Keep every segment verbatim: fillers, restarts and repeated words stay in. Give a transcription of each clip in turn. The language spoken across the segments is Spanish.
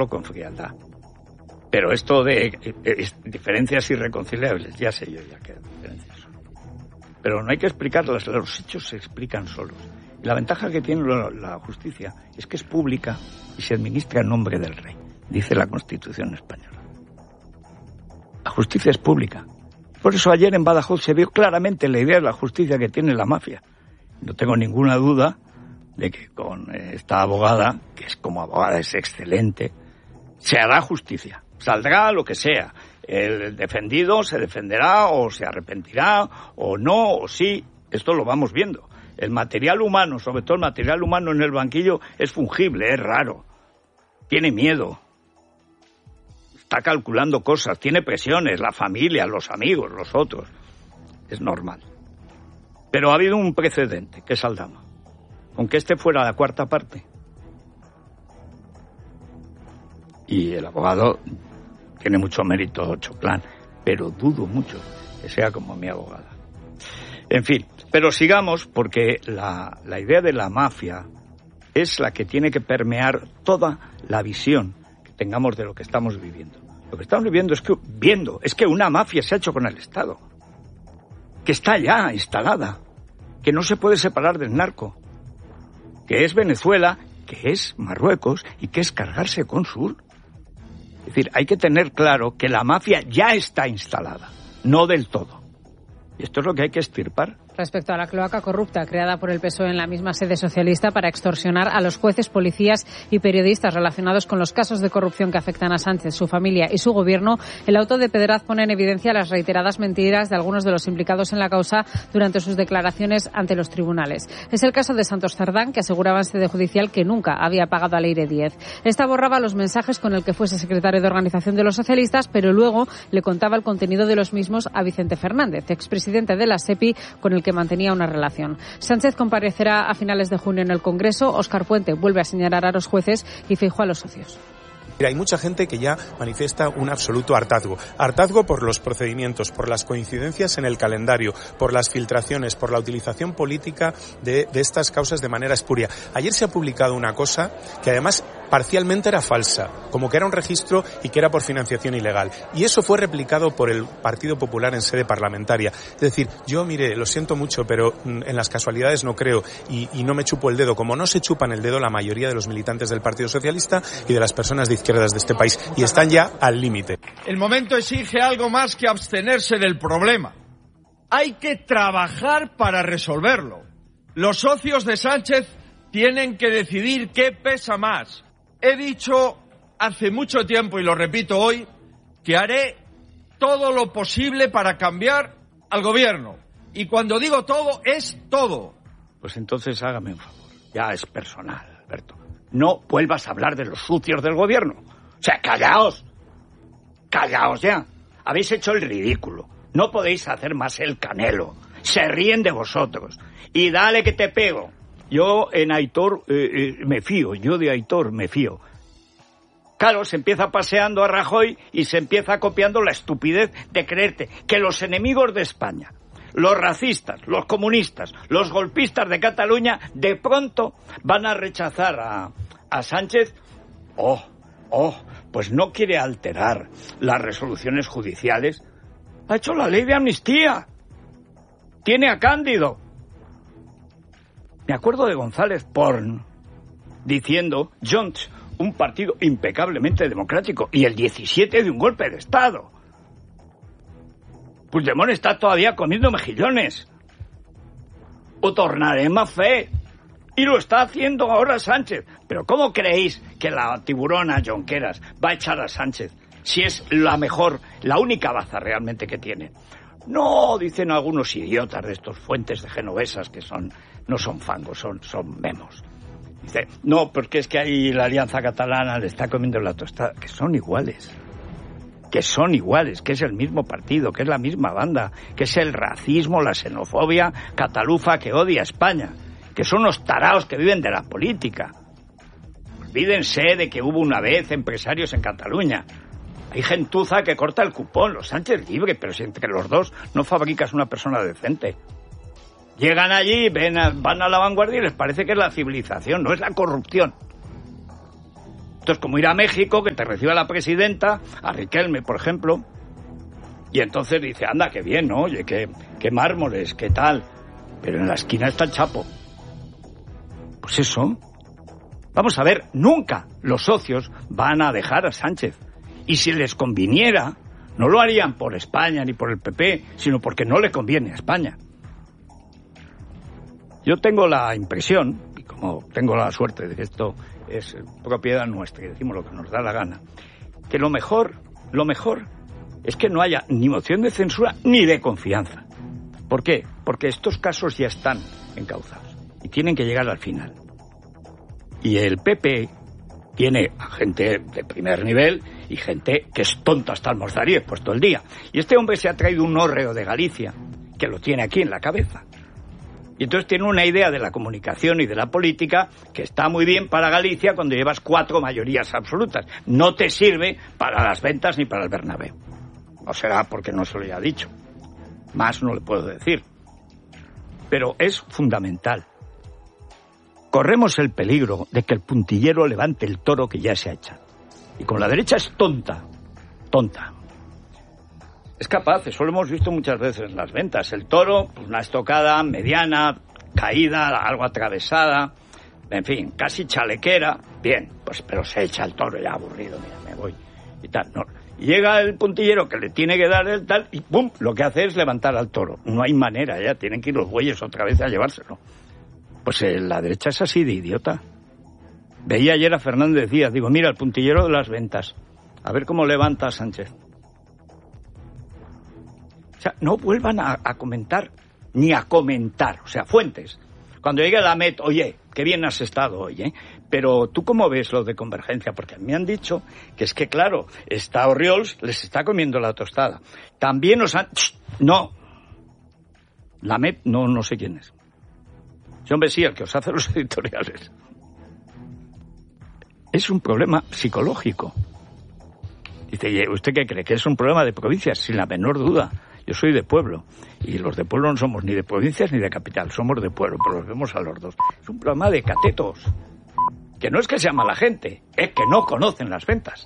verlo con frialdad. Pero esto de eh, eh, diferencias irreconciliables, ya sé yo ya qué diferencias son. Pero no hay que explicarlas, los hechos se explican solos. Y la ventaja que tiene la, la justicia es que es pública y se administra en nombre del rey, dice la Constitución española. La justicia es pública. Por eso ayer en Badajoz se vio claramente la idea de la justicia que tiene la mafia. No tengo ninguna duda de que con esta abogada, que es como abogada es excelente, se hará justicia. Saldrá lo que sea. El defendido se defenderá o se arrepentirá o no o sí. Esto lo vamos viendo. El material humano, sobre todo el material humano en el banquillo, es fungible, es raro. Tiene miedo. Está calculando cosas, tiene presiones, la familia, los amigos, los otros. Es normal. Pero ha habido un precedente, que es Aldama. Aunque este fuera la cuarta parte. Y el abogado tiene mucho mérito, Choclán, pero dudo mucho que sea como mi abogada. En fin, pero sigamos, porque la, la idea de la mafia es la que tiene que permear toda la visión que tengamos de lo que estamos viviendo. Lo que estamos viviendo es que, viendo, es que una mafia se ha hecho con el Estado, que está ya instalada, que no se puede separar del narco, que es Venezuela, que es Marruecos y que es cargarse con Sur. Es decir, hay que tener claro que la mafia ya está instalada, no del todo. Y esto es lo que hay que extirpar. Respecto a la cloaca corrupta creada por el P S O E en la misma sede socialista para extorsionar a los jueces, policías y periodistas relacionados con los casos de corrupción que afectan a Sánchez, su familia y su gobierno, el auto de Pedraz pone en evidencia las reiteradas mentiras de algunos de los implicados en la causa durante sus declaraciones ante los tribunales. Es el caso de Santos Cerdán, que aseguraba en sede judicial que nunca había pagado a Leire Díez. Esta borraba los mensajes con el que fuese secretario de organización de los socialistas, pero luego le contaba el contenido de los mismos a Vicente Fernández, expresidente de la SEPI, con el que mantenía una relación. Sánchez comparecerá a finales de junio en el Congreso, Óscar Puente vuelve a señalar a los jueces y Feijóo a los socios. Hay mucha gente que ya manifiesta un absoluto hartazgo. Hartazgo por los procedimientos, por las coincidencias en el calendario, por las filtraciones, por la utilización política de, de estas causas de manera espuria. Ayer se ha publicado una cosa que además parcialmente era falsa, como que era un registro y que era por financiación ilegal. Y eso fue replicado por el Partido Popular en sede parlamentaria. Es decir, yo, mire, lo siento mucho, pero en las casualidades no creo y, y no me chupo el dedo, como no se chupan el dedo la mayoría de los militantes del Partido Socialista y de las personas de izquierda de este país, y están ya al límite. El momento exige algo más que abstenerse del problema. Hay que trabajar para resolverlo. Los socios de Sánchez tienen que decidir qué pesa más. He dicho hace mucho tiempo, y lo repito hoy, que haré todo lo posible para cambiar al gobierno. Y cuando digo todo, es todo. Pues entonces hágame un favor. Ya es personal, Alberto. No vuelvas a hablar de los sucios del gobierno. O sea, callaos. Callaos ya. Habéis hecho el ridículo. No podéis hacer más el canelo. Se ríen de vosotros. Y dale que te pego. Yo en Aitor eh, eh, me fío. Yo de Aitor me fío. Claro, se empieza paseando a Rajoy y se empieza copiando la estupidez de creerte que los enemigos de España, los racistas, los comunistas, los golpistas de Cataluña, de pronto van a rechazar a, a Sánchez. Oh, oh, pues no quiere alterar las resoluciones judiciales. Ha hecho la ley de amnistía. Tiene a Cándido. Me acuerdo de González Porn diciendo, Junts, un partido impecablemente democrático, y el diecisiete de un golpe de Estado. Puigdemont está todavía comiendo mejillones. O tornarem a fer. Y lo está haciendo ahora Sánchez. Pero ¿cómo creéis que la tiburona Jonqueras va a echar a Sánchez si es la mejor, la única baza realmente que tiene? No, dicen algunos idiotas de estos fuentes de genovesas que son, no son fangos, son, son memos. Dice, no, porque es que ahí la Alianza Catalana le está comiendo la tostada. Que son iguales. Que son iguales, que es el mismo partido, que es la misma banda, que es el racismo, la xenofobia catalufa que odia a España, que son los taraos que viven de la política. Olvídense de que hubo una vez empresarios en Cataluña. Hay gentuza que corta el cupón, los Sánchez libre, pero si entre los dos no fabricas una persona decente. Llegan allí, ven a, van a la vanguardia y les parece que es la civilización, no es la corrupción. Esto es como ir a México, que te reciba la presidenta, a Riquelme, por ejemplo, y entonces dice, anda, qué bien, ¿no? Oye, qué, qué mármoles, qué tal. Pero en la esquina está el Chapo. Pues eso. Vamos a ver, nunca los socios van a dejar a Sánchez. Y si les conviniera, no lo harían por España ni por el P P, sino porque no le conviene a España. Yo tengo la impresión, y como tengo la suerte de que esto es propiedad nuestra y decimos lo que nos da la gana, que lo mejor, lo mejor es que no haya ni moción de censura ni de confianza. ¿Por qué? Porque estos casos ya están encauzados y tienen que llegar al final. Y el P P tiene a gente de primer nivel y gente que es tonta hasta almorzar y después todo el día. Y este hombre se ha traído un hórreo de Galicia que lo tiene aquí en la cabeza. Y entonces tiene una idea de la comunicación y de la política que está muy bien para Galicia cuando llevas cuatro mayorías absolutas. No te sirve para las ventas ni para el Bernabéu. No será porque no se lo haya dicho. Más no le puedo decir. Pero es fundamental. Corremos el peligro de que el puntillero levante el toro que ya se ha echado. Y con la derecha es tonta. Tonta. Es capaz, eso lo hemos visto muchas veces en las ventas. El toro, pues una estocada mediana, caída, algo atravesada, en fin, casi chalequera. Bien, pues pero se echa el toro ya aburrido, mira, me voy y tal. No. Y llega el puntillero que le tiene que dar el tal y ¡pum! Lo que hace es levantar al toro. No hay manera, ya tienen que ir los bueyes otra vez a llevárselo. Pues eh, la derecha es así de idiota. Veía ayer a Fernández Díaz, digo, mira, el puntillero de las ventas. A ver cómo levanta a Sánchez. O sea, no vuelvan a, a comentar, ni a comentar. O sea, fuentes. Cuando llegue la Met, oye, qué bien has estado hoy, ¿eh? Pero ¿tú cómo ves lo de Convergencia? Porque me han dicho que es que, claro, está Orriols, les está comiendo la tostada. También nos han... ¡Shh! No. La Met, no, no sé quién es. Ese hombre sí, el que os hace los editoriales. Es un problema psicológico. Dice, ¿usted qué cree? ¿Que es un problema de provincias? Sin la menor duda. Yo soy de pueblo, y los de pueblo no somos ni de provincias ni de capital, somos de pueblo, pero los vemos a los dos. Es un problema de catetos, que no es que sea mala gente, es que no conocen las ventas.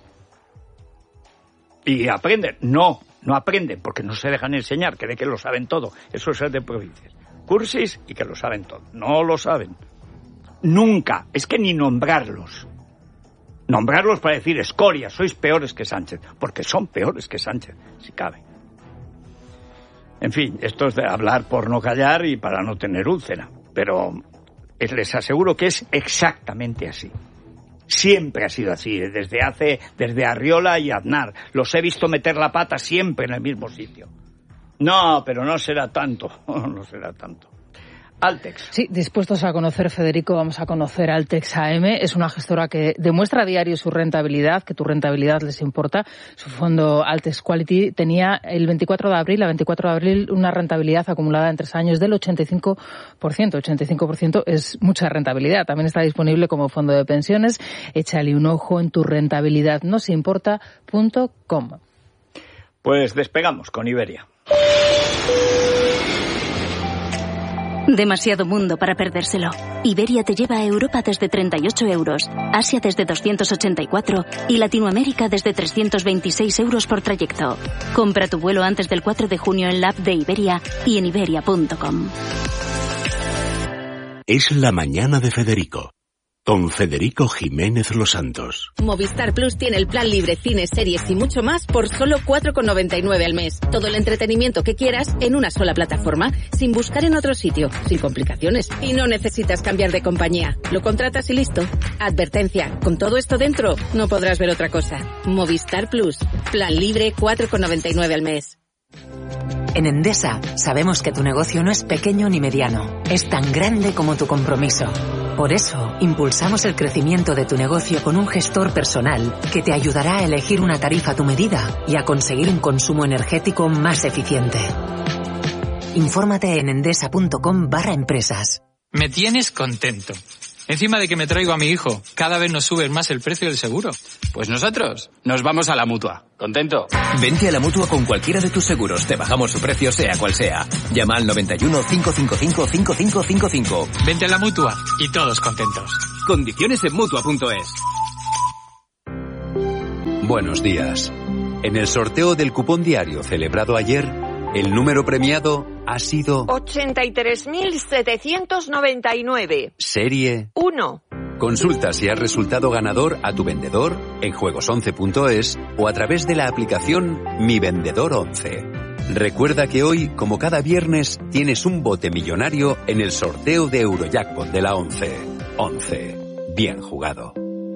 Y aprenden, no, no aprenden, porque no se dejan enseñar, creen que lo saben todo, eso es el de provincias. Cursis y que lo saben todo, no lo saben. Nunca, es que ni nombrarlos. Nombrarlos para decir, escoria, sois peores que Sánchez, porque son peores que Sánchez, si cabe. En fin, esto es de hablar por no callar y para no tener úlcera. Pero les aseguro que es exactamente así. Siempre ha sido así, desde hace, desde Arriola y Aznar. Los he visto meter la pata siempre en el mismo sitio. No, pero no será tanto, no será tanto. Altex. Sí, dispuestos a conocer, Federico, vamos a conocer Altex A M. Es una gestora que demuestra a diario su rentabilidad, que tu rentabilidad les importa. Su fondo Altex Quality tenía el veinticuatro de abril, a veinticuatro de abril, una rentabilidad acumulada en tres años del ochenta y cinco por ciento. ochenta y cinco por ciento es mucha rentabilidad. También está disponible como fondo de pensiones. Échale un ojo en tu rentabilidad nos importa punto com. Pues despegamos con Iberia. Demasiado mundo para perdérselo. Iberia te lleva a Europa desde treinta y ocho euros, Asia desde doscientos ochenta y cuatro y Latinoamérica desde trescientos veintiséis euros por trayecto. Compra tu vuelo antes del cuatro de junio en la app de Iberia y en iberia punto com. Es la mañana de Federico, con Federico Jiménez Los Santos. Movistar Plus tiene el plan libre, cine, series y mucho más por solo cuatro con noventa y nueve al mes. Todo el entretenimiento que quieras en una sola plataforma, sin buscar en otro sitio, sin complicaciones. Y no necesitas cambiar de compañía. Lo contratas y listo. Advertencia, con todo esto dentro, no podrás ver otra cosa. Movistar Plus, plan libre cuatro con noventa y nueve al mes. En Endesa sabemos que tu negocio no es pequeño ni mediano, es tan grande como tu compromiso. Por eso, impulsamos el crecimiento de tu negocio con un gestor personal que te ayudará a elegir una tarifa a tu medida y a conseguir un consumo energético más eficiente. Infórmate en endesa punto com barra empresas. Me tienes contento. Encima de que me traigo a mi hijo, cada vez nos subes más el precio del seguro. Pues nosotros nos vamos a la Mutua. ¿Contento? Vente a la Mutua con cualquiera de tus seguros. Te bajamos su precio sea cual sea. Llama al noventa y uno, cinco cinco cinco, cinco cinco cinco cinco. Vente a la Mutua y todos contentos. Condiciones en Mutua punto es. Buenos días. En el sorteo del cupón diario celebrado ayer, el número premiado ha sido ochenta y tres mil setecientos noventa y nueve. Serie uno. Consulta si has resultado ganador a tu vendedor en juegos once punto es o a través de la aplicación Mi Vendedor once. Recuerda que hoy, como cada viernes, tienes un bote millonario en el sorteo de Eurojackpot de la once. once. Bien jugado.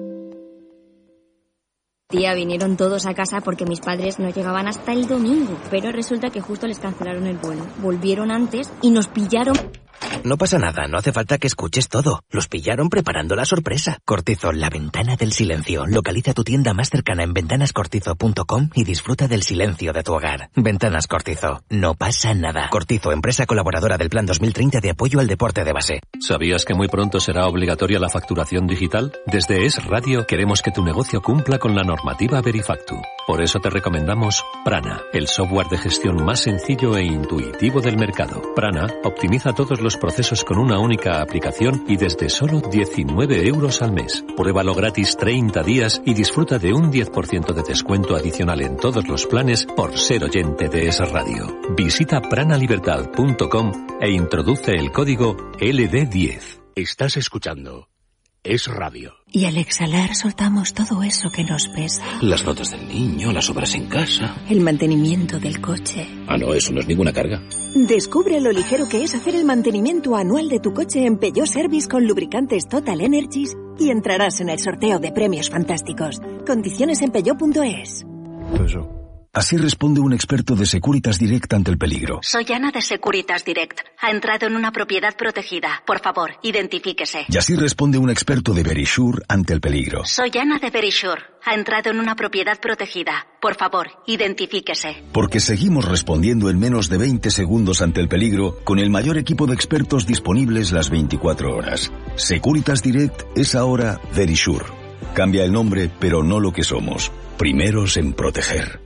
Tía, vinieron todos a casa porque mis padres no llegaban hasta el domingo, pero resulta que justo les cancelaron el vuelo. Volvieron antes y nos pillaron... No pasa nada, no hace falta que escuches todo. Los pillaron preparando la sorpresa. Cortizo, la ventana del silencio. Localiza tu tienda más cercana en ventanas cortizo punto com y disfruta del silencio de tu hogar. Ventanas Cortizo, no pasa nada. Cortizo, empresa colaboradora del Plan dos mil treinta de apoyo al deporte de base. ¿Sabías que muy pronto será obligatoria la facturación digital? Desde Es Radio queremos que tu negocio cumpla con la normativa Verifactu. Por eso te recomendamos Prana, el software de gestión más sencillo e intuitivo del mercado. Prana optimiza todos los procesos con una única aplicación y desde solo diecinueve euros al mes. Pruébalo gratis treinta días y disfruta de un diez por ciento de descuento adicional en todos los planes por ser oyente de Es Radio. Visita pranalibertad punto com e introduce el código L D diez. Estás escuchando Es Radio. Y al exhalar soltamos todo eso que nos pesa. Las notas del niño, las obras en casa. El mantenimiento del coche. Ah, no, eso no es ninguna carga. Descubre lo ligero que es hacer el mantenimiento anual de tu coche en Peugeot Service con lubricantes Total Energies y entrarás en el sorteo de premios fantásticos. Condiciones en peugeot punto es. Así responde un experto de Securitas Direct ante el peligro. Soy Ana de Securitas Direct. Ha entrado en una propiedad protegida. Por favor, identifíquese. Y así responde un experto de Verisure ante el peligro. Soy Ana de Verisure. Ha entrado en una propiedad protegida. Por favor, identifíquese. Porque seguimos respondiendo en menos de veinte segundos ante el peligro con el mayor equipo de expertos disponibles las veinticuatro horas. Securitas Direct es ahora Verisure. Cambia el nombre, pero no lo que somos. Primeros en proteger.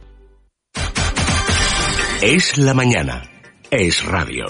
Es la mañana. Es Radio.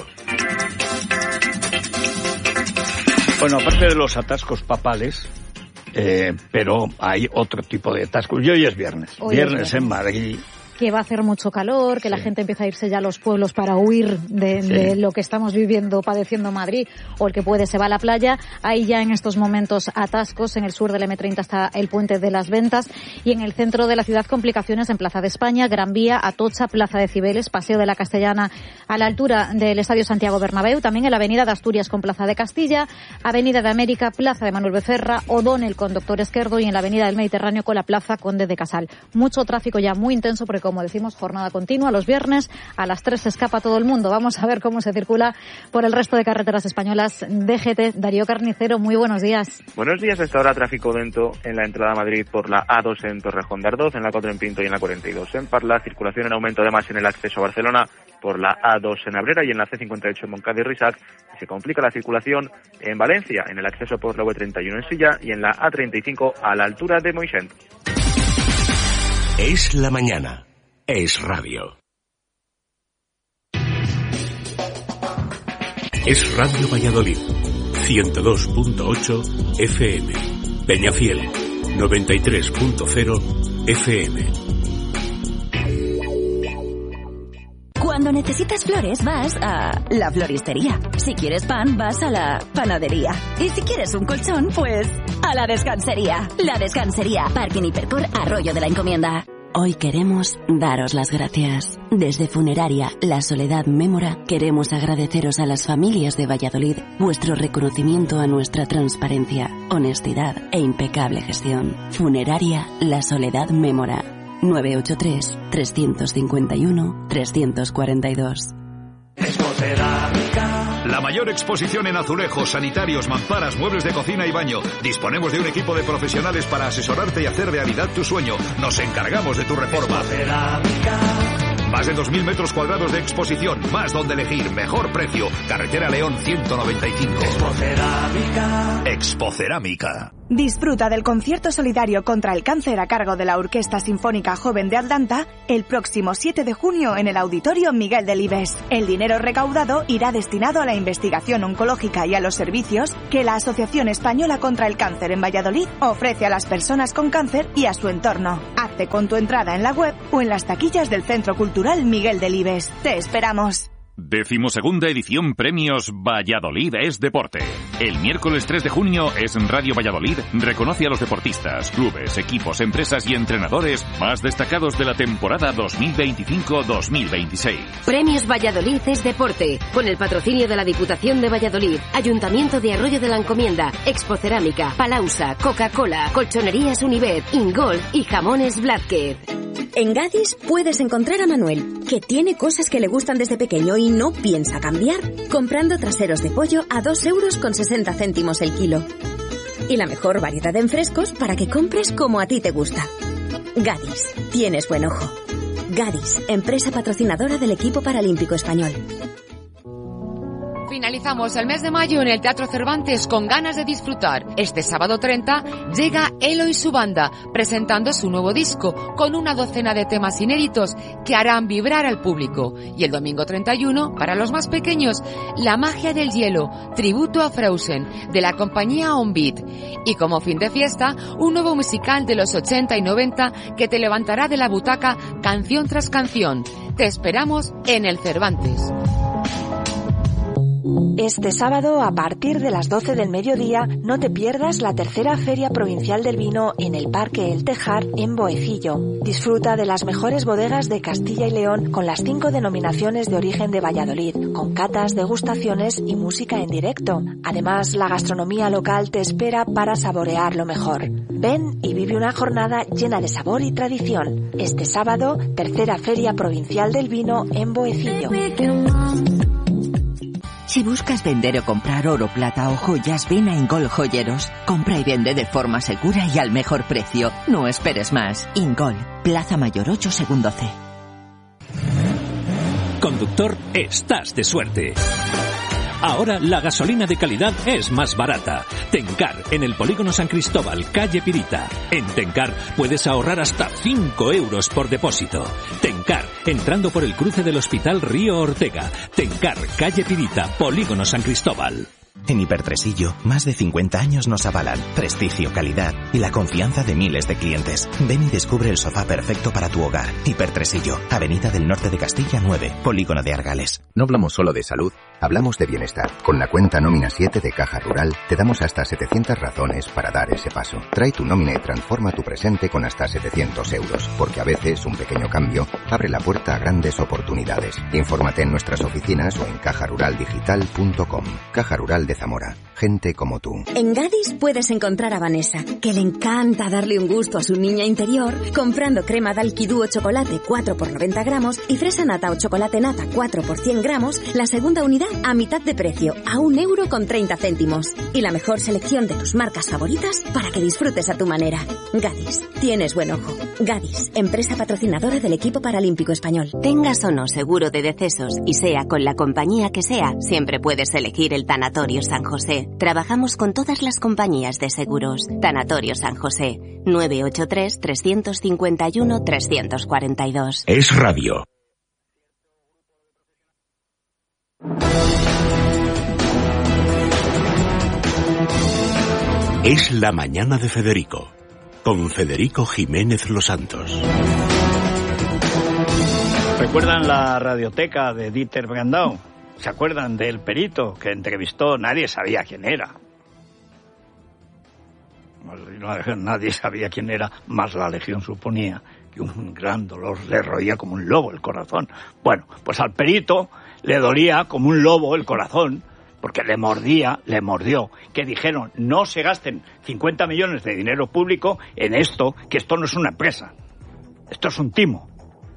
Bueno, aparte de los atascos papales, eh, pero hay otro tipo de atascos. Y hoy es viernes. Hoy viernes es viernes. en Madrid. Que va a hacer mucho calor, que sí. la gente empieza a irse ya a los pueblos para huir de, sí. de lo que estamos viviendo, padeciendo en Madrid, o el que puede se va a la playa. Hay ya en estos momentos atascos. En el sur del eme treinta está el Puente de las Ventas y en el centro de la ciudad complicaciones en Plaza de España, Gran Vía, Atocha, Plaza de Cibeles, Paseo de la Castellana a la altura del Estadio Santiago Bernabéu, también en la Avenida de Asturias con Plaza de Castilla, Avenida de América, Plaza de Manuel Becerra, O'Donnell con Doctor Esquerdo y en la Avenida del Mediterráneo con la Plaza Conde de Casal. Mucho tráfico ya muy intenso porque, como decimos, jornada continua. Los viernes a las tres se escapa todo el mundo. Vamos a ver cómo se circula por el resto de carreteras españolas. D G T, Darío Carnicero, muy buenos días. Buenos días. Hasta ahora tráfico lento en la entrada a Madrid por la A dos en Torrejón de Ardoz, en la cuatro en Pinto y en la cuarenta y dos en Parla. Circulación en aumento además en el acceso a Barcelona por la A dos en Abrera y en la C cincuenta y ocho en Montcada y Risac. Y se complica la circulación en Valencia, en el acceso por la U treinta y uno en Silla y en la A treinta y cinco a la altura de Moixent. Es la mañana. Es Radio. Es Radio Valladolid, ciento dos punto ocho F M. Peñafiel, noventa y tres punto cero F M. Cuando necesitas flores vas a la floristería. Si quieres pan vas a la panadería. Y si quieres un colchón, pues a la descansería. La descansería. Parking Hipercor Arroyo de la Encomienda. Hoy queremos daros las gracias. Desde Funeraria La Soledad Mémora queremos agradeceros a las familias de Valladolid vuestro reconocimiento a nuestra transparencia, honestidad e impecable gestión. Funeraria La Soledad Mémora. nueve ocho tres, tres cinco uno, tres cuatro dos. La mayor exposición en azulejos, sanitarios, mamparas, muebles de cocina y baño. Disponemos de un equipo de profesionales para asesorarte y hacer realidad tu sueño. Nos encargamos de tu reforma. Más de dos mil metros cuadrados de exposición, más donde elegir, mejor precio. Carretera León ciento noventa y cinco. Expocerámica. Expocerámica. Disfruta del concierto solidario contra el cáncer a cargo de la Orquesta Sinfónica Joven de Atlanta el próximo siete de junio en el Auditorio Miguel Delibes. El dinero recaudado irá destinado a la investigación oncológica y a los servicios que la Asociación Española contra el Cáncer en Valladolid ofrece a las personas con cáncer y a su entorno. Hazte con tu entrada en la web o en las taquillas del Centro Cultural Miguel Delibes. ¡Te esperamos! Decimosegunda edición Premios Valladolid es Deporte. El miércoles tres de junio es Radio Valladolid reconoce a los deportistas, clubes, equipos, empresas y entrenadores más destacados de la temporada dos mil veinticinco dos mil veintiséis. Premios Valladolid es Deporte, con el patrocinio de la Diputación de Valladolid, Ayuntamiento de Arroyo de la Encomienda, Expo Cerámica, Palausa, Coca-Cola, Colchonerías Univet, Ingol y Jamones Blázquez. En Gadis puedes encontrar a Manuel, que tiene cosas que le gustan desde pequeño y no piensa cambiar, comprando traseros de pollo a dos euros con sesenta céntimos el kilo. Y la mejor variedad en frescos para que compres como a ti te gusta. Gadis, tienes buen ojo. Gadis, empresa patrocinadora del equipo paralímpico español. Finalizamos el mes de mayo en el Teatro Cervantes con ganas de disfrutar. Este sábado treinta llega Elo y su banda, presentando su nuevo disco con una docena de temas inéditos que harán vibrar al público. Y el domingo treinta y uno, para los más pequeños, La magia del hielo, tributo a Frozen, de la compañía On Beat. Y como fin de fiesta, un nuevo musical de los ochenta y noventa que te levantará de la butaca canción tras canción. Te esperamos en el Cervantes. Este sábado, a partir de las doce del mediodía, no te pierdas la tercera Feria Provincial del Vino en el Parque El Tejar, en Boecillo. Disfruta de las mejores bodegas de Castilla y León con las cinco denominaciones de origen de Valladolid, con catas, degustaciones y música en directo. Además, la gastronomía local te espera para saborear lo mejor. Ven y vive una jornada llena de sabor y tradición. Este sábado, tercera Feria Provincial del Vino en Boecillo. Si buscas vender o comprar oro, plata o joyas, ven a Ingol Joyeros. Compra y vende de forma segura y al mejor precio. No esperes más. Ingol, Plaza Mayor ocho, segundo C. Conductor, estás de suerte. Ahora la gasolina de calidad es más barata. Tencar, en el Polígono San Cristóbal, calle Pirita. En Tencar puedes ahorrar hasta cinco euros por depósito. Tencar, entrando por el cruce del Hospital Río Ortega. Tencar, calle Pirita, Polígono San Cristóbal. En Hipertresillo, más de cincuenta años nos avalan prestigio, calidad y la confianza de miles de clientes. Ven y descubre el sofá perfecto para tu hogar. Hipertresillo, Avenida del Norte de Castilla nueve, Polígono de Argales. No hablamos solo de salud, hablamos de bienestar. Con la cuenta Nómina siete de Caja Rural te damos hasta setecientas razones para dar ese paso. Trae tu nómina y transforma tu presente con hasta setecientos euros, porque a veces un pequeño cambio abre la puerta a grandes oportunidades. Infórmate en nuestras oficinas o en caja rural digital punto com. Caja Rural de Zamora. Gente como tú. En Gadis puedes encontrar a Vanessa, que le encanta darle un gusto a su niña interior, comprando crema Dalquidú o chocolate cuatro por noventa gramos y fresa nata o chocolate nata cuatro por cien gramos, la segunda unidad a mitad de precio, a un euro con treinta céntimos. Y la mejor selección de tus marcas favoritas para que disfrutes a tu manera. Gadis, tienes buen ojo. Gadis, empresa patrocinadora del equipo paralímpico español. Tengas o no seguro de decesos y sea con la compañía que sea, siempre puedes elegir el Tanatorio San José. Trabajamos con todas las compañías de seguros. Tanatorio San José, nueve ocho tres, tres cinco uno, tres cuatro dos. Es radio. Es la mañana de Federico, con Federico Jiménez Los Santos. ¿Recuerdan la radioteca de Dieter Brandau? ¿Se acuerdan del perito que entrevistó? Nadie sabía quién era. Nadie sabía quién era, más la legión suponía que un gran dolor le roía como un lobo el corazón. Bueno, pues al perito le dolía como un lobo el corazón, porque le mordía, le mordió. Que dijeron, no se gasten cincuenta millones de dinero público en esto, que esto no es una empresa. Esto es un timo.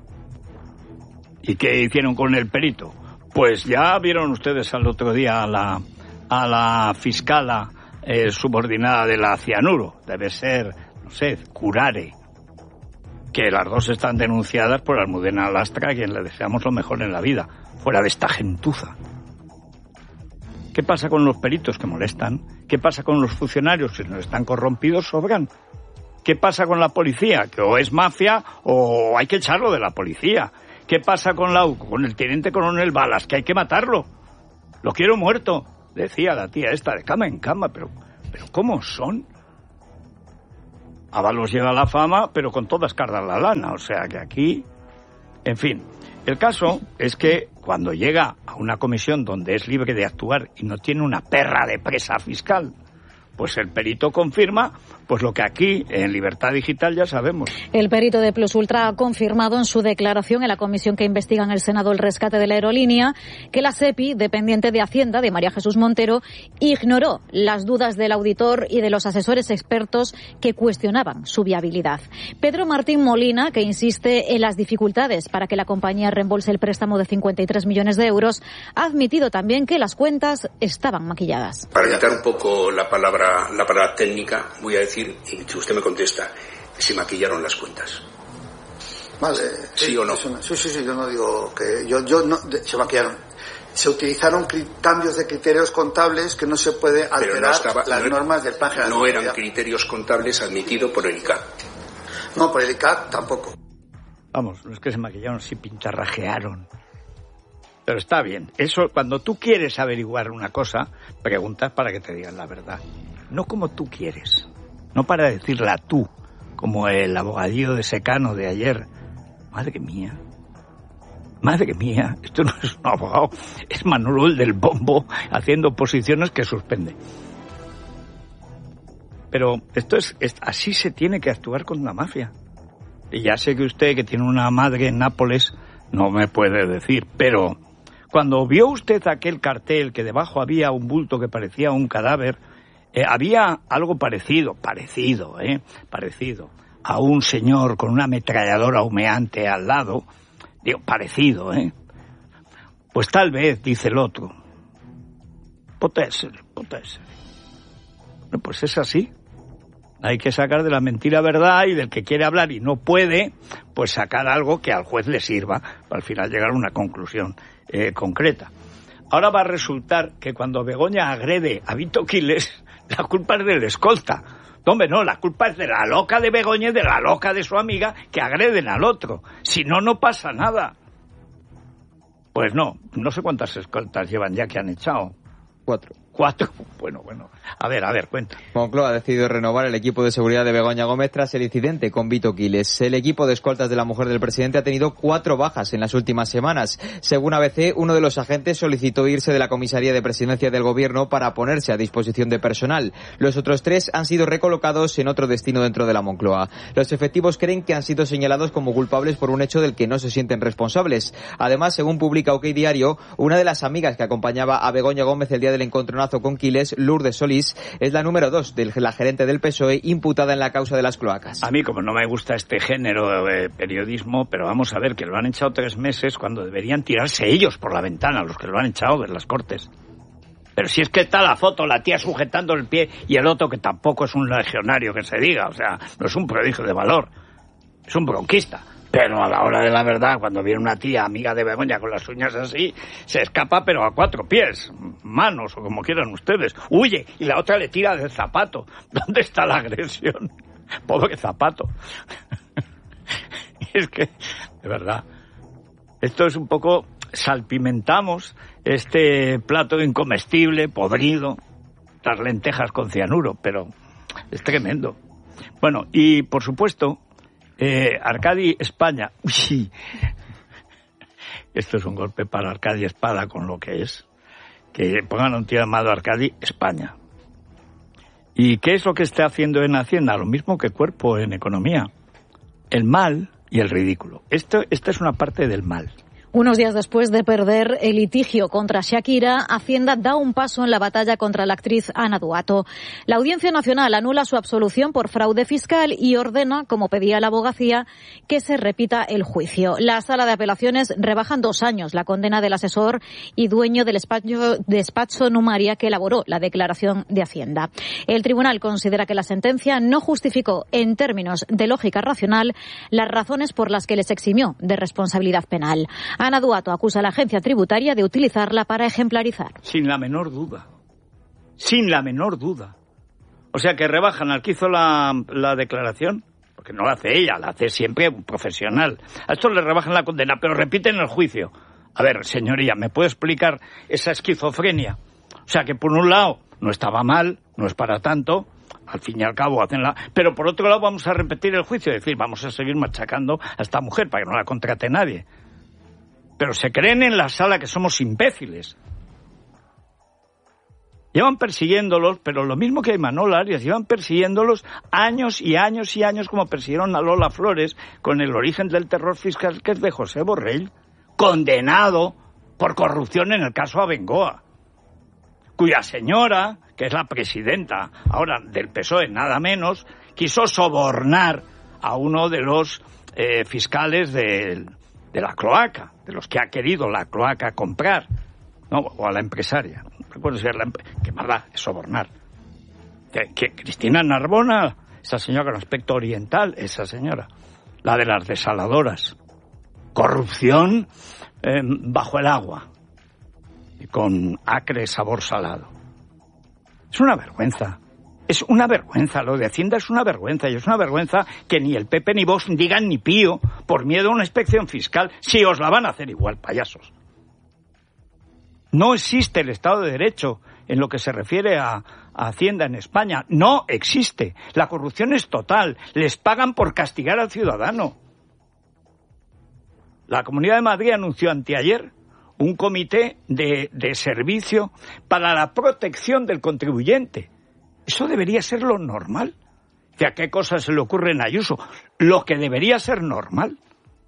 ¿Y qué hicieron con el perito? Pues ya vieron ustedes al otro día a la, a la fiscala eh, subordinada de la Cianuro. Debe ser, no sé, Curare. Que las dos están denunciadas por Almudena Lastra, a quien le deseamos lo mejor en la vida, fuera de esta gentuza. ¿Qué pasa con los peritos que molestan? ¿Qué pasa con los funcionarios si no están corrompidos, sobran? ¿Qué pasa con la policía? Que o es mafia o hay que echarlo de la policía. ¿Qué pasa con la U C O? Con el teniente coronel Balas, que hay que matarlo. Lo quiero muerto, decía la tía esta, de cama en cama, pero, pero ¿cómo son? Ábalos llega a la fama, pero con todas cargas la lana, o sea que aquí... En fin, el caso es que cuando llega a una comisión donde es libre de actuar y no tiene una perra de presa fiscal, pues el perito confirma pues lo que aquí en Libertad Digital ya sabemos. El perito de Plus Ultra ha confirmado en su declaración en la comisión que investiga en el Senado el rescate de la aerolínea que la SEPI, dependiente de Hacienda de María Jesús Montero, ignoró las dudas del auditor y de los asesores expertos que cuestionaban su viabilidad. Pedro Martín Molina, que insiste en las dificultades para que la compañía reembolse el préstamo de cincuenta y tres millones de euros, ha admitido también que las cuentas estaban maquilladas. Para evitar un poco la palabra, la palabra técnica, voy a decir, y si usted me contesta, se maquillaron las cuentas. Vale. ¿Sí, sí o no? Una, sí, sí, sí, yo no digo que... Yo, yo no, de, se maquillaron. Se utilizaron cri, cambios de criterios contables que no se puede alterar no estaba, las no, normas del Plan General. No eran criterios contables admitidos por el I C A C. No, por el I C A C tampoco. Vamos, no es que se maquillaron, sí pintarrajearon. Pero está bien. Eso, cuando tú quieres averiguar una cosa, preguntas para que te digan la verdad. No como tú quieres. No para decirla tú, como el abogadillo de Secano de ayer. Madre mía. Madre mía. Esto no es un abogado. Es Manuel del Bombo haciendo posiciones que suspende. Pero esto es, es... Así se tiene que actuar con la mafia. Y ya sé que usted, que tiene una madre en Nápoles, no me puede decir, pero... Cuando vio usted aquel cartel que debajo había un bulto que parecía un cadáver, eh, había algo parecido, parecido, eh, parecido, a un señor con una ametralladora humeante al lado, digo, parecido, eh. Pues tal vez, dice el otro, puede ser, puede ser. Bueno, pues es así. Hay que sacar de la mentira verdad y del que quiere hablar y no puede, pues sacar algo que al juez le sirva para al final llegar a una conclusión eh, concreta. Ahora va a resultar que cuando Begoña agrede a Vito Quiles, la culpa es del escolta. No, hombre, no, la culpa es de la loca de Begoña y de la loca de su amiga que agreden al otro. Si no, no pasa nada. Pues no, no sé cuántas escoltas llevan ya que han echado. Cuatro. Cuatro. Bueno, bueno. A ver, a ver, cuenta. Moncloa ha decidido renovar el equipo de seguridad de Begoña Gómez tras el incidente con Vito Quiles. El equipo de escoltas de la mujer del presidente ha tenido cuatro bajas en las últimas semanas. Según A B C, uno de los agentes solicitó irse de la comisaría de presidencia del gobierno para ponerse a disposición de personal. Los otros tres han sido recolocados en otro destino dentro de la Moncloa. Los efectivos creen que han sido señalados como culpables por un hecho del que no se sienten responsables. Además, según publica OK Diario, una de las amigas que acompañaba a Begoña Gómez el día del encontronazo con Quiles, Lourdes Solís, es la número dos de la gerente del P S O E imputada en la causa de las cloacas. A mí, como no me gusta este género de periodismo, pero vamos a ver que lo han echado tres meses cuando deberían tirarse ellos por la ventana, los que lo han echado de las Cortes. Pero si es que está la foto, la tía sujetando el pie y el otro que tampoco es un legionario que se diga, o sea, no es un prodigio de valor, es un bronquista. Pero a la hora de la verdad, cuando viene una tía amiga de Begoña con las uñas así, se escapa pero a cuatro pies, manos o como quieran ustedes, huye y la otra le tira del zapato. ¿Dónde está la agresión? Pobre zapato. Es que, de verdad, esto es un poco, salpimentamos este plato incomestible, podrido, las lentejas con cianuro, pero es tremendo. Bueno, y por supuesto... Eh, Arcadi España. Uy. Esto es un golpe para Arcadi Espada con lo que es. Que pongan a un tío llamado Arcadi España. ¿Y qué es lo que está haciendo en Hacienda? Lo mismo que Cuerpo en Economía. El mal y el ridículo. Esto, esta es una parte del mal. Unos días después de perder el litigio contra Shakira, Hacienda da un paso en la batalla contra la actriz Ana Duato. La Audiencia Nacional anula su absolución por fraude fiscal y ordena, como pedía la abogacía, que se repita el juicio. La Sala de Apelaciones rebaja en dos años la condena del asesor y dueño del despacho, despacho Numaria que elaboró la declaración de Hacienda. El tribunal considera que la sentencia no justificó, en términos de lógica racional, las razones por las que les eximió de responsabilidad penal. Ana Duato acusa a la agencia tributaria de utilizarla para ejemplarizar. Sin la menor duda. Sin la menor duda. O sea que rebajan al que hizo la, la declaración, porque no la hace ella, la hace siempre un profesional. A esto le rebajan la condena, pero repiten el juicio. A ver, señoría, ¿me puede explicar esa esquizofrenia? O sea que por un lado no estaba mal, no es para tanto, al fin y al cabo hacen la... Pero por otro lado vamos a repetir el juicio, es decir, vamos a seguir machacando a esta mujer para que no la contrate nadie. Pero se creen en la sala que somos imbéciles. Llevan persiguiéndolos, pero lo mismo que Imanol Arias, llevan persiguiéndolos años y años y años como persiguieron a Lola Flores con el origen del terror fiscal que es de José Borrell, condenado por corrupción en el caso Abengoa, cuya señora, que es la presidenta ahora del P S O E, nada menos, quiso sobornar a uno de los eh, fiscales de, de la cloaca, de los que ha querido la cloaca comprar, ¿no? O a la empresaria. No recuerdo si es la empresaria. Qué maldad, es sobornar. Que, que Cristina Narbona, esa señora con aspecto oriental, esa señora, la de las desaladoras. Corrupción eh, bajo el agua y con acre sabor salado. Es una vergüenza. Es una vergüenza. Lo de Hacienda es una vergüenza. Y es una vergüenza que ni el P P ni Vox digan ni pío por miedo a una inspección fiscal. Si os la van a hacer igual, payasos. No existe el Estado de Derecho en lo que se refiere a, a Hacienda en España. No existe. La corrupción es total. Les pagan por castigar al ciudadano. La Comunidad de Madrid anunció anteayer un comité de, de servicio para la protección del contribuyente. Eso debería ser lo normal. ¿A qué cosas se le ocurren a Ayuso? Lo que debería ser normal.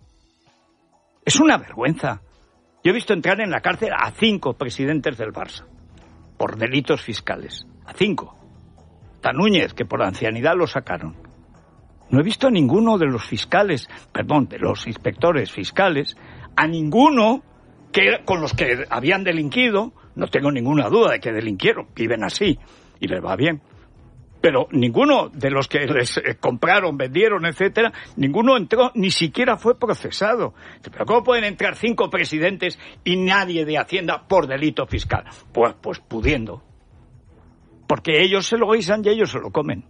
Es una vergüenza. Yo he visto entrar en la cárcel a cinco presidentes del Barça por delitos fiscales. A cinco. A Núñez, que por ancianidad lo sacaron. No he visto a ninguno de los fiscales, perdón, de los inspectores fiscales, a ninguno que con los que habían delinquido, no tengo ninguna duda de que delinquieron, viven así y les va bien. Pero ninguno de los que les eh, compraron, vendieron, etcétera, ninguno entró, ni siquiera fue procesado. ¿Pero cómo pueden entrar cinco presidentes y nadie de Hacienda por delito fiscal? Pues, pues pudiendo. Porque ellos se lo guisan y ellos se lo comen.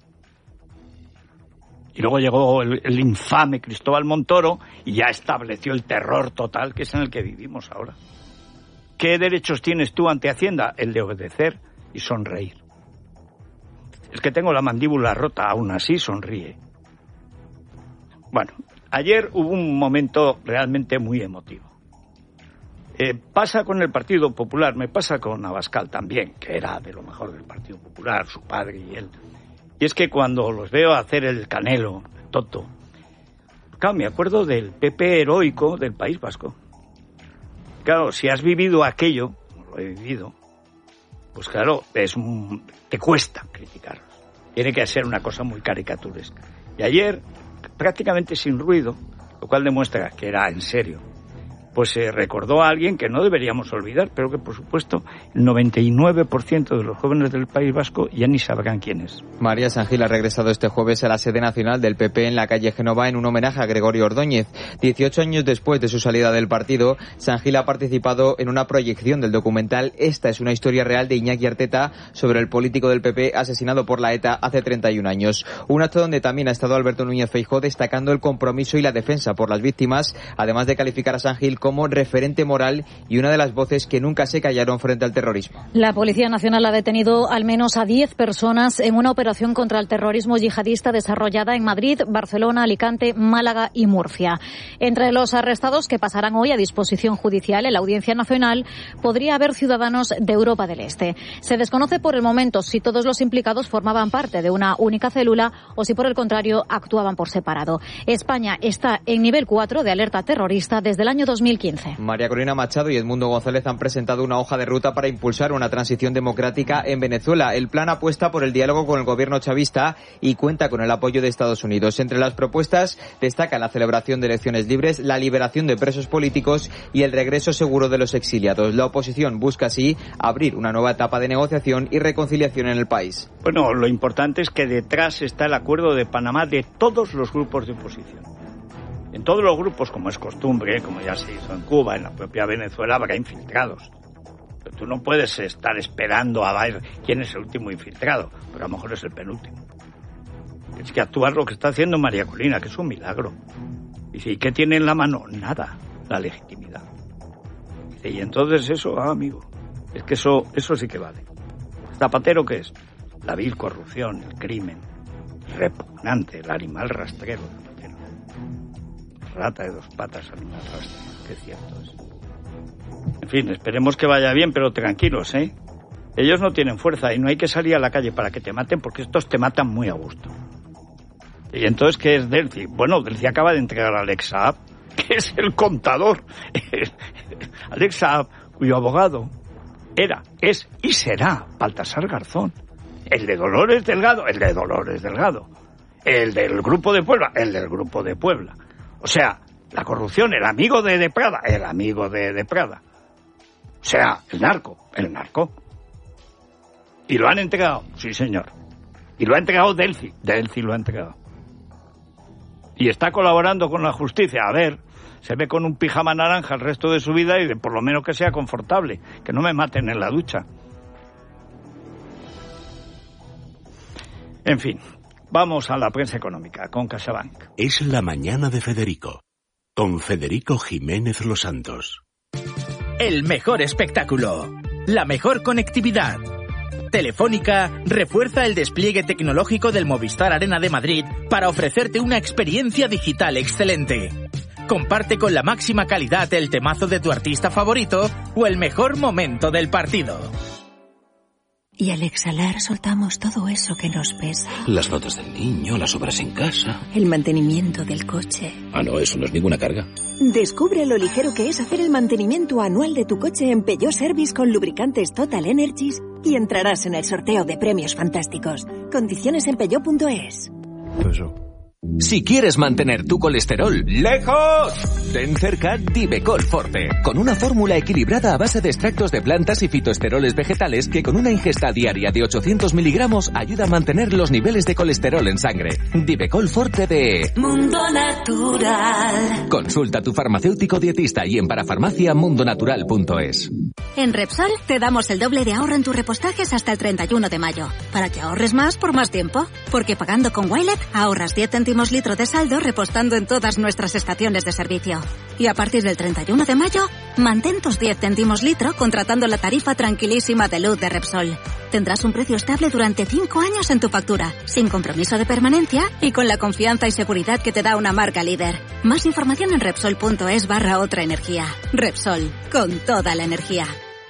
Y luego llegó el, el infame Cristóbal Montoro y ya estableció el terror total que es en el que vivimos ahora. ¿Qué derechos tienes tú ante Hacienda? El de obedecer y sonreír. Es que tengo la mandíbula rota, aún así sonríe. Bueno, ayer hubo un momento realmente muy emotivo. Eh, pasa con el Partido Popular, me pasa con Abascal también, que era de lo mejor del Partido Popular, su padre y él. Y es que cuando los veo hacer el Canelo, el Toto, claro, me acuerdo del P P heroico del País Vasco. Claro, si has vivido aquello, lo he vivido, pues claro, es un, te cuesta criticarlos. Tiene que ser una cosa muy caricaturesca. Y ayer, prácticamente sin ruido, lo cual demuestra que era en serio, pues se eh, recordó a alguien que no deberíamos olvidar, pero que por supuesto el noventa y nueve por ciento de los jóvenes del País Vasco ya ni sabrán quién es. María San Gil ha regresado este jueves a la sede nacional del P P en la calle Génova en un homenaje a Gregorio Ordóñez. dieciocho años después de su salida del partido, San Gil ha participado en una proyección del documental Esta es una historia real de Iñaki Arteta sobre el político del P P asesinado por la ETA hace treinta y un años. Un acto donde también ha estado Alberto Núñez Feijóo destacando el compromiso y la defensa por las víctimas, además de calificar a San Gil como referente moral y una de las voces que nunca se callaron frente al terrorismo. La Policía Nacional ha detenido al menos a diez personas en una operación contra el terrorismo yihadista desarrollada en Madrid, Barcelona, Alicante, Málaga y Murcia. Entre los arrestados que pasarán hoy a disposición judicial en la Audiencia Nacional podría haber ciudadanos de Europa del Este. Se desconoce por el momento si todos los implicados formaban parte de una única célula o si por el contrario actuaban por separado. España está en nivel cuatro de alerta terrorista desde el año dos mil quince. María Corina Machado y Edmundo González han presentado una hoja de ruta para impulsar una transición democrática en Venezuela. El plan apuesta por el diálogo con el gobierno chavista y cuenta con el apoyo de Estados Unidos. Entre las propuestas destaca la celebración de elecciones libres, la liberación de presos políticos y el regreso seguro de los exiliados. La oposición busca así abrir una nueva etapa de negociación y reconciliación en el país. Bueno, lo importante es que detrás está el acuerdo de Panamá de todos los grupos de oposición. En todos los grupos, como es costumbre, como ya se hizo en Cuba, en la propia Venezuela, habrá infiltrados. Pero tú no puedes estar esperando a ver quién es el último infiltrado, pero a lo mejor es el penúltimo. Tienes que actuar lo que está haciendo María Colina, que es un milagro. Dice, ¿y qué tiene en la mano? Nada, la legitimidad. Dice, y entonces eso, ah, amigo, es que eso, eso sí que vale. ¿Zapatero qué es? La vil corrupción, el crimen, repugnante, el animal rastrero. Rata de dos patas, animal rastrero, qué cierto es. En fin, esperemos que vaya bien, pero tranquilos, ¿eh? Ellos no tienen fuerza y no hay que salir a la calle para que te maten, porque estos te matan muy a gusto. ¿Y entonces qué es Delcy? Bueno, Delcy acaba de entregar a Alex Saab, que es el contador. Alex Saab, cuyo abogado era, es y será Baltasar Garzón. El de Dolores Delgado, el de Dolores Delgado. El del Grupo de Puebla, el del Grupo de Puebla. O sea, la corrupción, el amigo de, de Prada, el amigo de, de Prada. O sea, el narco, el narco. ¿Y lo han entregado? Sí, señor. ¿Y lo ha entregado Delcy? Delcy lo ha entregado. Y está colaborando con la justicia. A ver, se ve con un pijama naranja el resto de su vida y de por lo menos que sea confortable, que no me maten en la ducha. En fin, vamos a la prensa económica con CaixaBank. Es la mañana de Federico, con Federico Jiménez Los Santos. El mejor espectáculo, la mejor conectividad. Telefónica refuerza el despliegue tecnológico del Movistar Arena de Madrid para ofrecerte una experiencia digital excelente. Comparte con la máxima calidad el temazo de tu artista favorito o el mejor momento del partido. Y al exhalar soltamos todo eso que nos pesa. Las notas del niño, las obras en casa. El mantenimiento del coche. Ah, no, eso no es ninguna carga. Descubre lo ligero que es hacer el mantenimiento anual de tu coche en Peugeot Service con lubricantes Total Energies y entrarás en el sorteo de premios fantásticos. Condiciones en peugeot punto es. Si quieres mantener tu colesterol lejos, ten cerca Divecol Forte, con una fórmula equilibrada a base de extractos de plantas y fitoesteroles vegetales que con una ingesta diaria de ochocientos miligramos ayuda a mantener los niveles de colesterol en sangre. Divecol Forte de Mundo Natural. Consulta a tu farmacéutico dietista y en parafarmacia mundonatural punto es. En Repsol te damos el doble de ahorro en tus repostajes hasta el treinta y uno de mayo, para que ahorres más por más tiempo, porque pagando con Wilet ahorras diez céntimos litro de saldo repostando en todas nuestras estaciones de servicio. Y a partir del treinta y uno de mayo, mantén tus diez céntimos litro contratando la tarifa tranquilísima de luz de Repsol. Tendrás un precio estable durante cinco años en tu factura, sin compromiso de permanencia y con la confianza y seguridad que te da una marca líder. Más información en Repsol punto es barra otra energía. Repsol, con toda la energía.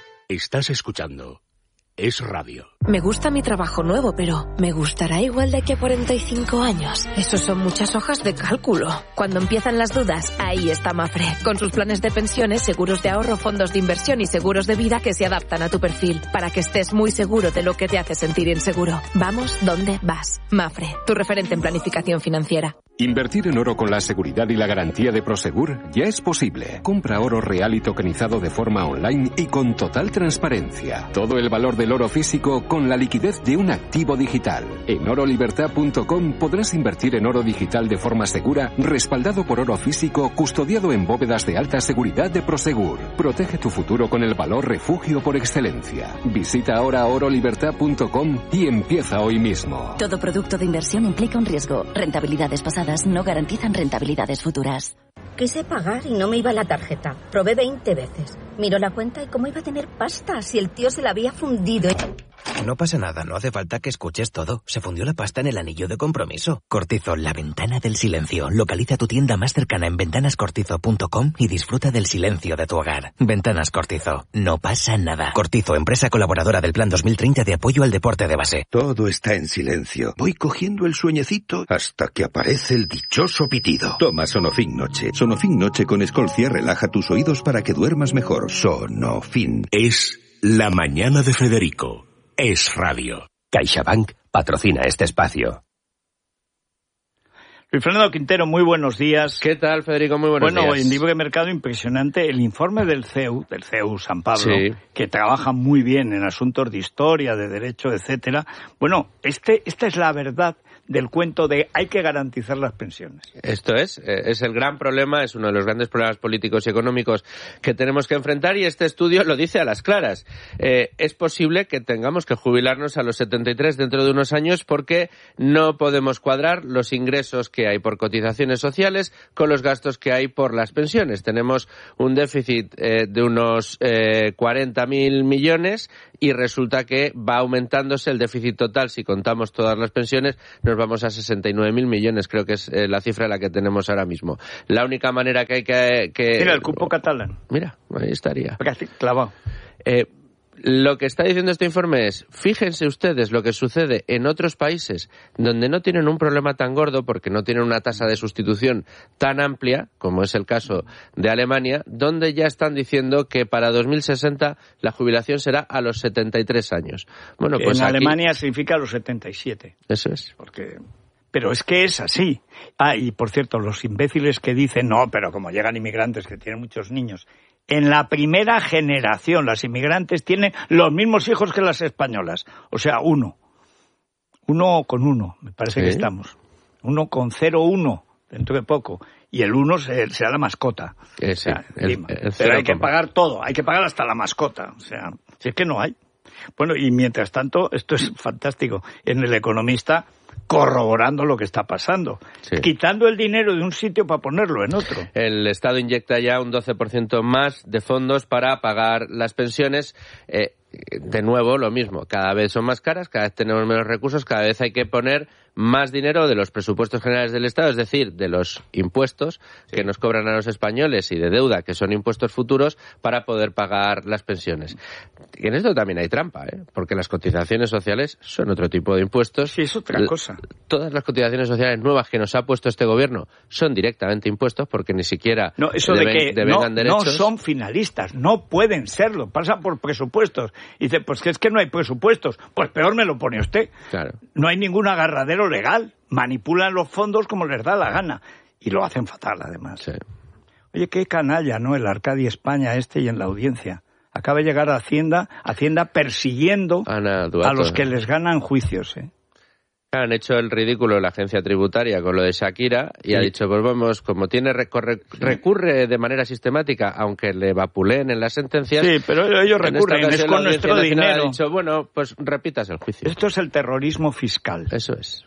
Estás escuchando Es Radio. Me gusta mi trabajo nuevo, pero ¿me gustará igual de aquí a cuarenta y cinco años? Eso son muchas hojas de cálculo. Cuando empiezan las dudas, ahí está Mafre, con sus planes de pensiones, seguros de ahorro, fondos de inversión y seguros de vida que se adaptan a tu perfil, para que estés muy seguro de lo que te hace sentir inseguro. Vamos donde vas. Mafre, tu referente en planificación financiera. Invertir en oro con la seguridad y la garantía de Prosegur ya es posible. Compra oro real y tokenizado de forma online y con total transparencia. Todo el valor del oro físico con la liquidez de un activo digital. En oro libertad punto com podrás invertir en oro digital de forma segura, respaldado por oro físico, custodiado en bóvedas de alta seguridad de Prosegur. Protege tu futuro con el valor refugio por excelencia. Visita ahora oro libertad punto com y empieza hoy mismo. Todo producto de inversión implica un riesgo. Rentabilidades pasadas no garantizan rentabilidades futuras. Quise pagar y no me iba la tarjeta. Probé veinte veces. Miró la cuenta y cómo iba a tener pasta si el tío se la había fundido. No pasa nada, no hace falta que escuches todo. Se fundió la pasta en el anillo de compromiso. Cortizo, la ventana del silencio. Localiza tu tienda más cercana en ventanas cortizo punto com y disfruta del silencio de tu hogar. Ventanas Cortizo, no pasa nada. Cortizo, empresa colaboradora del Plan dos mil treinta de apoyo al deporte de base. Todo está en silencio. Voy cogiendo el sueñecito hasta que aparece el dichoso pitido. Toma Sonofin Noche. Sonofin Noche con Escolcia relaja tus oídos para que duermas mejor. Sonofin. Es la mañana de Federico. Es Radio. CaixaBank patrocina este espacio. Luis Fernando Quintero, muy buenos días. ¿Qué tal, Federico? Muy buenos bueno, días. Bueno, en Libre Mercado impresionante el informe del C E U, del C E U San Pablo, sí, que trabaja muy bien en asuntos de historia, de derecho, etcétera. Bueno, este, esta es la verdad del cuento de hay que garantizar las pensiones. Esto es, es el gran problema, es uno de los grandes problemas políticos y económicos que tenemos que enfrentar, y este estudio lo dice a las claras. Eh, es posible que tengamos que jubilarnos a los setenta y tres dentro de unos años porque no podemos cuadrar los ingresos que hay por cotizaciones sociales con los gastos que hay por las pensiones. Tenemos un déficit eh, de unos eh, cuarenta mil millones y resulta que va aumentándose el déficit total. Si contamos todas las pensiones, nos vamos a sesenta y nueve mil millones, creo que es eh, la cifra la que tenemos ahora mismo. La única manera que hay que... que... Mira, el cupo catalán. Mira, ahí estaría. Casi clavado. Eh, Lo que está diciendo este informe es, fíjense ustedes lo que sucede en otros países donde no tienen un problema tan gordo porque no tienen una tasa de sustitución tan amplia, como es el caso de Alemania, donde ya están diciendo que para dos mil sesenta la jubilación será a los setenta y tres años. Bueno, pues en aquí... Alemania significa a los setenta y siete. Eso es. Porque... Pero es que es así. Ah, y por cierto, los imbéciles que dicen, no, pero como llegan inmigrantes que tienen muchos niños... En la primera generación, las inmigrantes tienen los mismos hijos que las españolas. O sea, uno. Uno con uno, me parece ¿Sí? que estamos. Uno con cero uno, dentro de poco. Y el uno será la mascota. Eh, sí, o sea, el, el Pero hay que pagar todo, hay que pagar hasta la mascota. O sea, si es que no hay. Bueno, y mientras tanto, esto es fantástico. En El Economista, corroborando lo que está pasando. Sí. Quitando el dinero de un sitio para ponerlo en otro. El Estado inyecta ya un doce por ciento más de fondos para pagar las pensiones. Eh, de nuevo, lo mismo. Cada vez son más caras, cada vez tenemos menos recursos, cada vez hay que poner más dinero de los presupuestos generales del Estado, es decir, de los impuestos sí. que nos cobran a los españoles y de deuda, que son impuestos futuros, para poder pagar las pensiones. Y en esto también hay trampa, ¿eh? Porque las cotizaciones sociales son otro tipo de impuestos. Sí, es otra cosa. Todas las cotizaciones sociales nuevas que nos ha puesto este gobierno son directamente impuestos porque ni siquiera no, eso deben, de que devengan no, derechos. No son finalistas, no pueden serlo, pasan por presupuestos. Y dice, pues que es que no hay presupuestos. Pues peor me lo pone usted. Claro. No hay ningún agarradero legal. Manipulan los fondos como les da la gana. Y lo hacen fatal, además. Sí. Oye, qué canalla, ¿no? El Arcadia España este y en la audiencia. Acaba de llegar a Hacienda, Hacienda persiguiendo Ana Duato, a los que les ganan juicios, ¿eh? Han hecho el ridículo la agencia tributaria con lo de Shakira y sí. ha dicho, pues vamos, como tiene recorre, recurre de manera sistemática, aunque le vapuleen en las sentencias. Sí, pero ellos recurren, es con nuestro dinero. Ha dicho, bueno, pues repitas el juicio. Esto es el terrorismo fiscal. Eso es.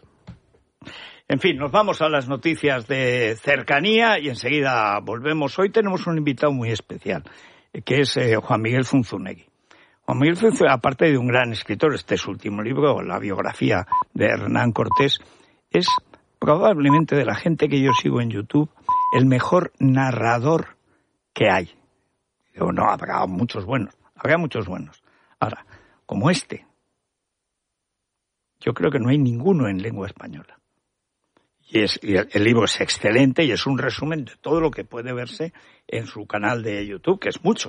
En fin, nos vamos a las noticias de cercanía y enseguida volvemos. Hoy tenemos un invitado muy especial, que es eh, Juan Miguel Zunzunegui. Juan Miguel Zunzunegui, aparte de un gran escritor, este es su último libro, la biografía de Hernán Cortés, es probablemente de la gente que yo sigo en YouTube, el mejor narrador que hay. Digo, no, habrá muchos buenos, habrá muchos buenos. Ahora, como este, yo creo que no hay ninguno en lengua española. Y, es, y el, el libro es excelente y es un resumen de todo lo que puede verse en su canal de YouTube, que es mucho.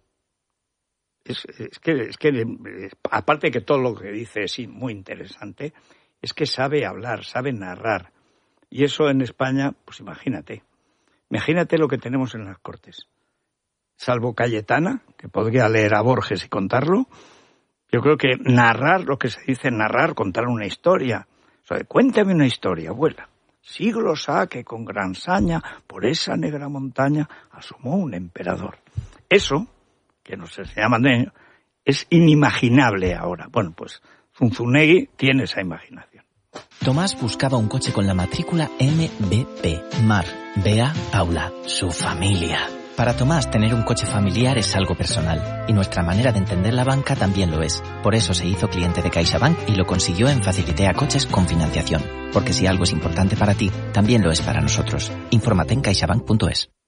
Es, es, que, es que, aparte de que todo lo que dice es muy interesante, es que sabe hablar, sabe narrar. Y eso en España, pues imagínate. Imagínate lo que tenemos en las Cortes. Salvo Cayetana, que podría leer a Borges y contarlo, yo creo que narrar lo que se dice narrar, contar una historia. O sea, cuéntame una historia, abuela. Siglos ha que con gran saña por esa negra montaña asomó un emperador. Eso, que nos enseñaban de ello, es inimaginable ahora. Bueno, pues Zunzunegui tiene esa imaginación. Tomás buscaba un coche con la matrícula M B P, Mar, Bea, Paula, su familia. Para Tomás, tener un coche familiar es algo personal, y nuestra manera de entender la banca también lo es. Por eso se hizo cliente de CaixaBank y lo consiguió en Facilitea Coches con financiación. Porque si algo es importante para ti, también lo es para nosotros. Infórmate en caixabank punto es.